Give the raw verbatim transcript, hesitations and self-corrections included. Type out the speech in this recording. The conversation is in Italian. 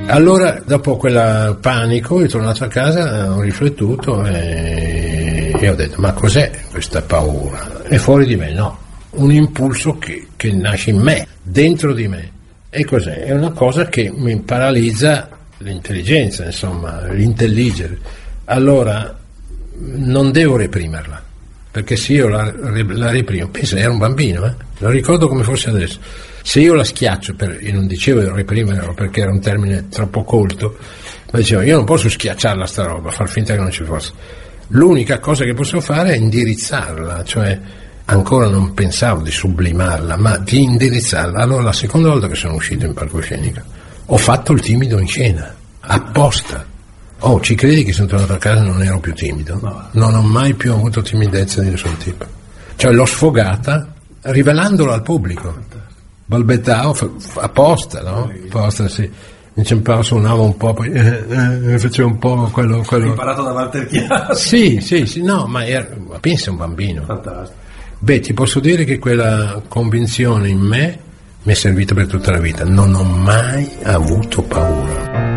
Allora, dopo quel panico, sono tornato a casa, ho riflettuto e, e ho detto, ma cos'è questa paura? È fuori di me? No, un impulso che, che nasce in me, dentro di me. E cos'è? È una cosa che mi paralizza l'intelligenza, insomma, l'intelligere. Allora, non devo reprimerla, perché se io la, la reprimo, penso, era un bambino, eh? Lo ricordo come fosse adesso. Se io la schiaccio, per, io non dicevo reprimerla perché era un termine troppo colto, ma dicevo, io non posso schiacciarla sta roba, far finta che non ci fosse. L'unica cosa che posso fare è indirizzarla, cioè ancora non pensavo di sublimarla, ma di indirizzarla. Allora la seconda volta che sono uscito in palcoscenico ho fatto il timido in scena, apposta. Oh, ci credi che sono tornato a casa e non ero più timido? No. Non ho mai più avuto timidezza di nessun tipo. Cioè l'ho sfogata rivelandola al pubblico. Balbettavo f- f- apposta, no? Apposta, sì. Inciampavo, suonavo un po', poi eh, eh, facevo un po' quello... quello... Hai imparato da Walter Chiaro? Sì, sì, sì, no, ma era, pensa un bambino. Fantastico. Beh, ti posso dire che quella convinzione in me mi è servita per tutta la vita. Non ho mai avuto paura.